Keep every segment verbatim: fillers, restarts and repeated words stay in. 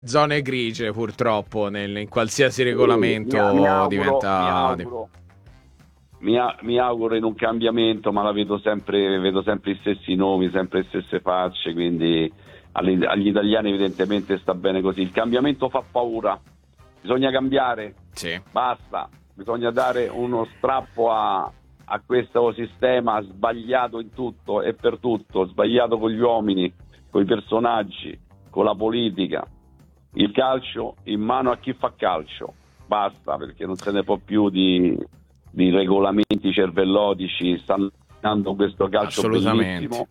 zone grigie purtroppo nel, in qualsiasi Sì, regolamento mi, mi auguro, diventa... mi auguro, mi, a- mi auguro in un cambiamento, ma la vedo sempre, vedo sempre gli stessi nomi, sempre le stesse facce, quindi agli, agli italiani evidentemente sta bene così. Il cambiamento fa paura, bisogna cambiare, Sì. basta, bisogna dare uno strappo a, a questo sistema sbagliato in tutto e per tutto, sbagliato con gli uomini, con i personaggi, con la politica. Il calcio in mano a chi fa calcio, basta, perché non se ne può più di, di regolamenti cervellotici. Stanno dando questo calcio Assolutamente. bellissimo,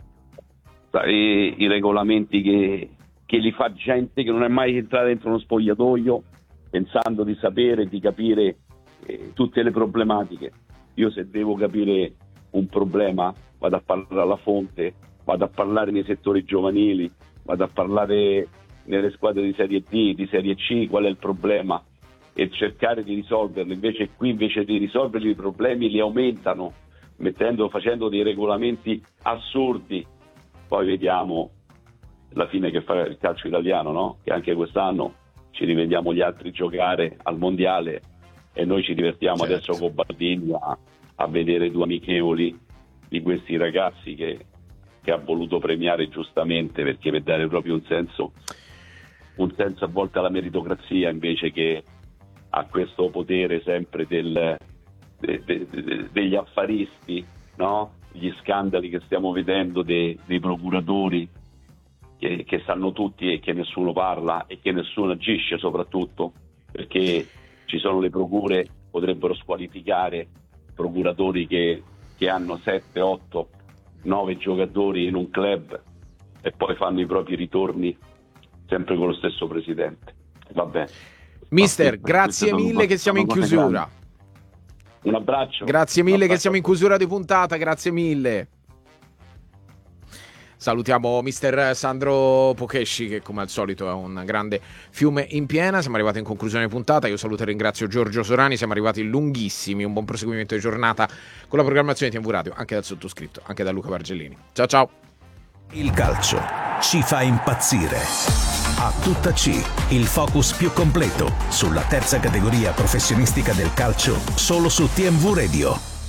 I, i regolamenti che, che li fa gente che non è mai entrata dentro uno spogliatoio pensando di sapere, di capire eh, tutte le problematiche. Io se devo capire un problema vado a parlare alla fonte, vado a parlare nei settori giovanili, vado a parlare nelle squadre di Serie D, di Serie C, qual è il problema e cercare di risolverlo. Invece qui, invece di risolvere i problemi, li aumentano mettendo, facendo dei regolamenti assurdi. Poi vediamo la fine che fa il calcio italiano, no? Che anche quest'anno ci rivediamo gli altri giocare al mondiale e noi ci divertiamo Certo. adesso con Baldini a, a vedere due amichevoli di questi ragazzi che, che ha voluto premiare giustamente, perché per dare proprio un senso un senso a volte alla meritocrazia invece che a questo potere sempre del, de, de, de, degli affaristi, no? Gli scandali che stiamo vedendo dei, dei procuratori che, che sanno tutti e che nessuno parla e che nessuno agisce, soprattutto perché ci sono le procure, potrebbero squalificare procuratori che, che hanno sette, otto, nove giocatori in un club e poi fanno i propri ritorni sempre con lo stesso presidente. Va bene. Mister, Ma, grazie mille che siamo in chiusura. Un abbraccio. Grazie mille Un abbraccio che siamo in chiusura di puntata, grazie mille. Salutiamo mister Sandro Pocesci che come al solito è un grande fiume in piena. Siamo arrivati in conclusione di puntata. Io saluto e ringrazio Giorgio Sorani. Siamo arrivati lunghissimi. Un buon proseguimento di giornata con la programmazione di T V Radio, anche dal sottoscritto, anche da Luca Bargellini. Ciao ciao. Il calcio ci fa impazzire. A tutta C, il focus più completo sulla terza categoria professionistica del calcio, solo su T V Radio.